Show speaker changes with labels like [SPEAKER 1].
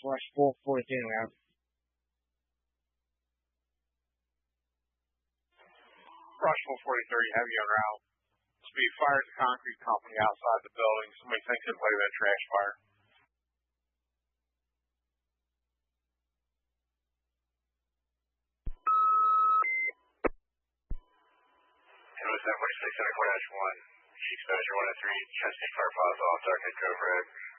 [SPEAKER 1] Rush 443 around.
[SPEAKER 2] Rush 443, heavy on route. Speed fire at the concrete company outside the building. Somebody thinks it's like that trash fire.
[SPEAKER 3] It was 746 Center 4-1. Exposure 103, Chesapeake Fire Plaza off Dark Head Cove Road.